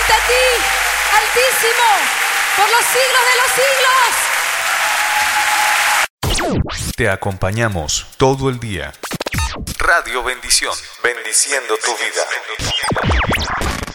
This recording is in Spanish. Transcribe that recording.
eternamente a ti, Altísimo, por los siglos de los siglos. Te acompañamos todo el día. Radio Bendición, bendiciendo tu vida.